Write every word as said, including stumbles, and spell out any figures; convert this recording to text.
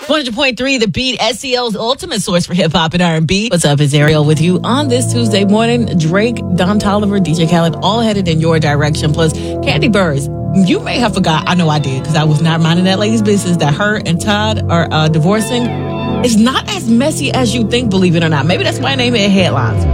one hundred point three The Beat, S C L's ultimate source for hip-hop and R and B. What's up, it's Ariel with you on this Tuesday morning. Drake, Don Toliver, D J Khaled, all headed in your direction. Plus, Candy Burrs. You may have forgot, I know I did, because I was not minding that lady's business, that her and Todd are uh, divorcing. It's not as messy as you think, believe it or not. Maybe that's why I name it headlines.